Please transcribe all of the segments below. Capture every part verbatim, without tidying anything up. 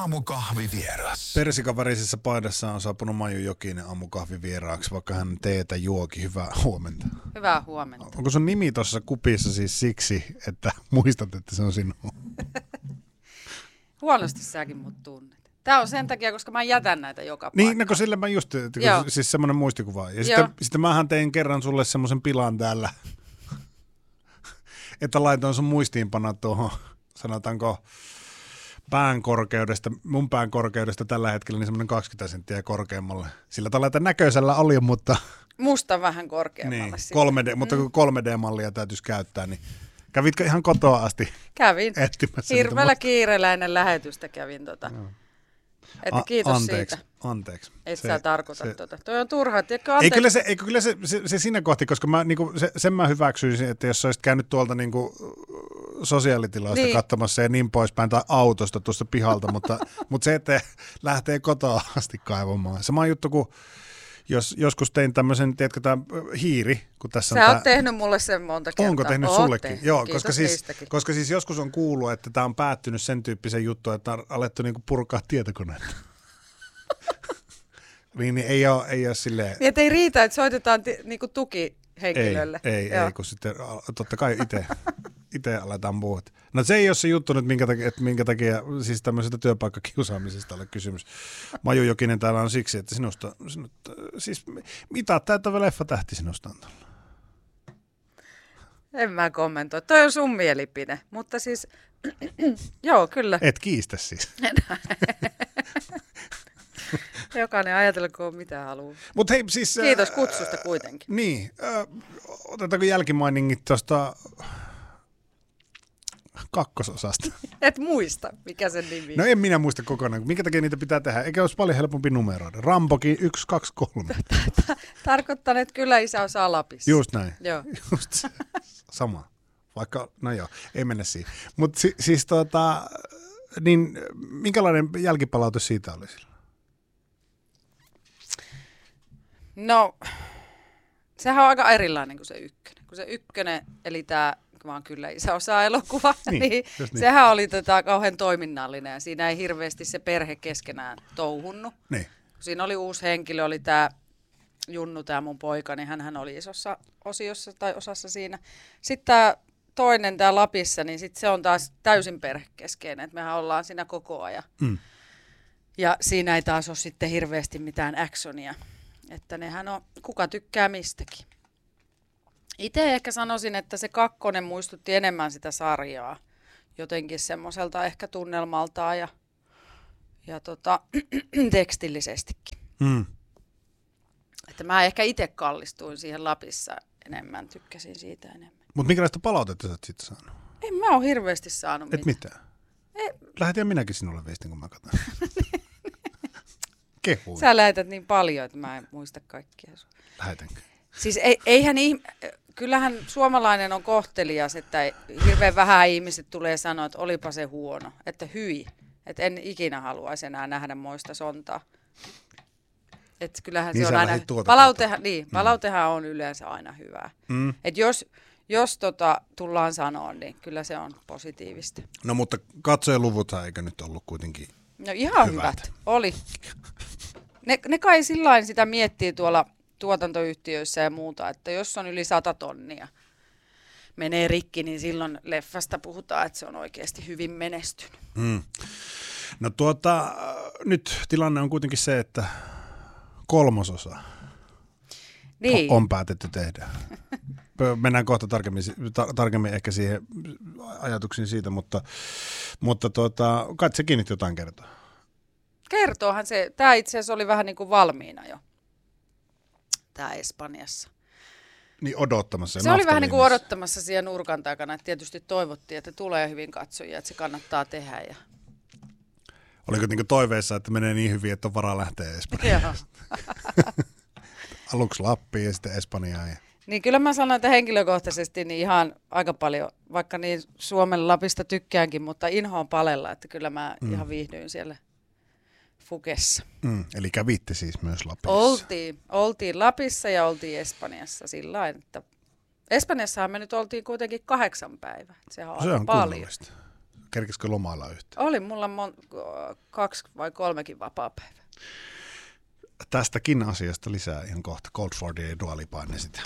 Aamukahvivieras. Persikavärisessä paidassa on saapunut Maiju Jokinen aamukahvivieraaksi, vaikka hän teetä juoki. Hyvää huomenta. Hyvää huomenta. Onko sun nimi tuossa kupissa siis siksi, että muistat, että se on sinun? Huonosti säkin mut tunnet. Tää on sen takia, koska mä jätän näitä joka paikkaan. Niin, no kun sille mä just, että kun, siis semmoinen muistikuva. Ja sitten, sitten mähän tein kerran sulle semmoisen pilan täällä, että laitoin sun muistiinpanat tuohon, sanotaanko, pään korkeudesta, mun pään korkeudesta tällä hetkellä niin semmoinen kaksikymmentä senttiä korkeammalle. Sillä tavalla, että näköisellä oli, mutta... Musta vähän korkeammalle. Niin, kolme D, mm. mutta kun kolme D-mallia täytyisi käyttää, niin kävitkö ihan kotoa asti? Kävin. Etsimässä hirveällä kiireellä ennen lähetystä kävin tota. No. Että kiitos anteeksi, siitä. Anteeksi. Et se, sä tarkoita se, tota. Toi on turha. Tiedätkö, ei kyllä, se, ei, kyllä se, se, se siinä kohti, koska mä, niinku, se, sen mä hyväksyisin, että jos sä olisit käynyt tuolta niinku, sosiaalitiloista niin. katsomassa ja niin poispäin, tai autosta tuosta pihalta, mutta, mutta se, että lähtee kotoa asti kaivamaan. Sama juttu kuin jos joskus tein tämmöisen, tiedätkö, tämä hiiri, kun tässä Sä on oot tää... tehnyt mulle sen monta kertaa. Onko tehnyt Oot sullekin? tehnyt. Joo, kiitos koska siis, koska siis joskus on kuullut, että tämä on päättynyt sen tyyppisen juttuun, että on alettu niinku purkaa tietokoneita. niin, niin ei ole, ei ole silleen... Niin, ei riitä, että soitetaan t- niinku tuki henkilölle. Ei, ei, ei, kun sitten totta kai itse, itse aletaan puhua. No se ei ole se juttu nyt, minkä takia, että minkä takia siis tämmöisestä työpaikkakiusaamisesta ole kysymys. Maiju Jokinen täällä on siksi, että sinusta, sinusta siis mitä täyttävä leffatähti sinusta on tullut? En mä kommentoi. Toi on sun mielipide, mutta siis, joo, kyllä. Et kiistä siis. Jokainen ajatelkoon mitä haluaa. Mut hei, siis, kiitos kutsusta kuitenkin. Äh, niin, äh, otetaanko jälkimainingit tuosta kakkososasta? Et muista, mikä sen nimi on. No en minä muista kokonaan. Minkä takia niitä pitää tehdä? Eikä olisi paljon helpompi numeroida. Rambokin yksi, kaksi, kolme. Tarkoittaa, että kyllä isä osaa Lapissa. Just näin. Joo. Just se. Sama. Vaikka, no joo, ei mennä siihen. Mutta si, siis tota, niin minkälainen jälkipalautus siitä oli sillä? No, sehän on aika erilainen kuin se ykkönen. Kun se ykkönen, eli tämä, vaan kyllä isä osaa elokuva, niin, niin, niin sehän oli tota kauhean toiminnallinen ja siinä ei hirveästi se perhe keskenään touhunnut. Niin. Siinä oli uusi henkilö, oli tämä Junnu, tämä mun poika, niin hänhän oli isossa osiossa tai osassa siinä. Sitten tämä toinen, tämä Lapissa, niin sit se on taas täysin perhekeskeinen, että mehän ollaan siinä koko ajan. Mm. Ja siinä ei taas ole sitten hirveästi mitään actionia. Että nehän on, kuka tykkää mistäkin. Itse ehkä sanoisin, että se kakkonen muistutti enemmän sitä sarjaa. Jotenkin semmoiselta ehkä tunnelmaltaan ja, ja tota, tekstillisestikin. Mm. Että mä ehkä itse kallistuin siihen Lapissa enemmän, tykkäsin siitä enemmän. Mutta minkälaista palautetta sä oot sitten saanut? En mä ole hirveästi saanut Et mitään. mitään? Ei. Lähetin minäkin sinulle viestin, kun mä katson. Kehuin. Sä lähetät niin paljon, että mä en muista kaikkia. Lähetänkö? Siis ei, eihän ihm... kyllähän suomalainen on kohtelias, että hirveän vähän ihmiset tulee sanoa, että olipa se huono, että hyi, että en ikinä haluaisi enää nähdä moista sontaa. Että kyllähän niin se on aina, palautehan, niin, palautehan mm. on yleensä aina hyvää. Mm. Että jos, jos tota, tullaan sanoa, niin kyllä se on positiivista. No mutta katsojaluvuthan eikö nyt ollut kuitenkin no ihan hyvät, hyvät. Oli. Ne, ne kai sillain sitä miettii tuolla tuotantoyhtiöissä ja muuta, että jos on yli sata tonnia menee rikki, niin silloin leffasta puhutaan, että se on oikeasti hyvin menestynyt. Hmm. No tuota, nyt tilanne on kuitenkin se, että kolmososa niin. on päätetty tehdä. Mennään kohta tarkemmin, tar- tarkemmin ehkä siihen ajatuksiin siitä, mutta, mutta tuota, kai sekin nyt jotain kertoo. Kertoohan se. Tämä itse asiassa oli vähän niin kuin valmiina jo, tämä Espanjassa. Niin odottamassa. Se oli vähän niin kuin odottamassa siellä nurkan takana, että tietysti toivottiin, että tulee hyvin katsojia, että se kannattaa tehdä. Ja... Oliko niin kuin toiveissa, että menee niin hyvin, että on varaa lähteä Espanjaan? Aluksi Lappiin ja sitten Espanjaan. Ja... Niin kyllä mä sanon, että henkilökohtaisesti niin ihan aika paljon, vaikka niin Suomen Lapista tykkäänkin, mutta inhoon palella, että kyllä mä mm. ihan viihdyin siellä Fugessa. Mm, eli kävitte siis myös Lapissa? Oltiin. Oltiin Lapissa ja oltiin Espanjassa sillä lailla, että Espanjassahan me nyt oltiin kuitenkin kahdeksan päivää. Sehän on se aika on paljon. kunnollista. kerkisikö lomailla yhtään? Oli mulla mon- kaksi vai kolmekin vapaapäivää. Tästäkin asiasta lisää ihan kohta. Cold Fordia ja Dua Lipa ennen sitä.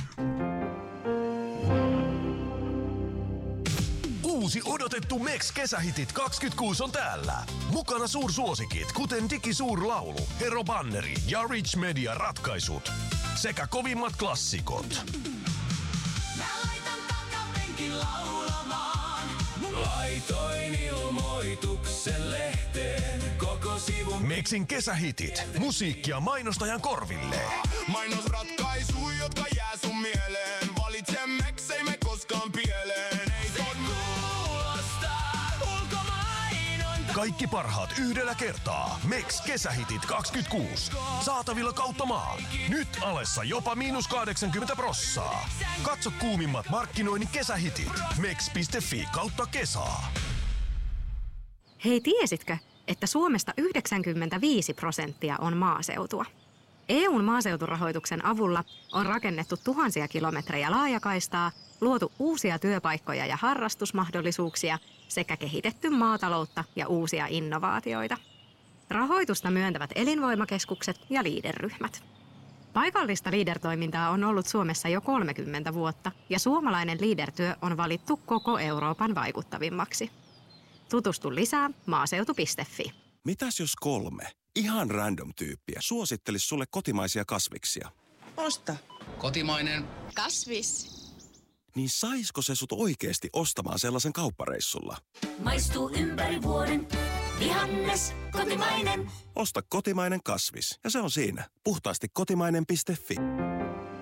Uusi odotettu Mex kesähitit kaksikymmentäkuusi on täällä. Mukana suursuosikit, kuten Digi Suurlaulu, Hero Banneri ja Rich Media ratkaisut. Sekä kovimmat klassikot. Mä laitan takapenkin laulamaan. Laitoin ilmoituksen lehteen koko sivun. Mexin kesähitit. Musiikkia mainostajan korville. Mainosratkaisu, jotka jää sun mieleen. Valitse Mex, ei me koskaan pieleen. Ei se kuulostaa ulkomainonta. Kaikki parhaat yhdellä kertaa. Mex kesähitit kaksikymmentäkuusi. Saatavilla kautta maan. Nyt alessa jopa miinus kahdeksankymmentä prossaa. Katso kuumimmat markkinoinnin kesähitit. Mex piste fi kautta kesaa. Hei, tiesitkö, että Suomesta yhdeksänkymmentäviisi prosenttia on maaseutua? E U:n maaseuturahoituksen avulla on rakennettu tuhansia kilometrejä laajakaistaa, luotu uusia työpaikkoja ja harrastusmahdollisuuksia sekä kehitetty maataloutta ja uusia innovaatioita. Rahoitusta myöntävät elinvoimakeskukset ja liiderryhmät. Paikallista liidertoimintaa on ollut Suomessa jo kolmekymmentä vuotta ja suomalainen liidertyö on valittu koko Euroopan vaikuttavimmaksi. Tutustu lisää maaseutu piste fi. Mitäs jos kolme ihan random tyyppiä suosittelis sulle kotimaisia kasviksia? Osta. Kotimainen. Kasvis. Niin saisko se sut oikeesti ostamaan sellaisen kauppareissulla? Maistuu ympäri vuoden. Vihannes, kotimainen. Osta kotimainen kasvis ja se on siinä. Puhtaasti kotimainen piste fi.